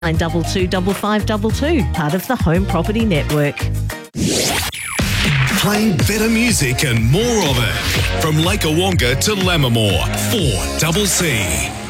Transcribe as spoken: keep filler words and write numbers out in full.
nine two two, five five two two, part of the Home Property Network. Playing better music and more of it. From Lake Awonga to Lammermoor, four C C.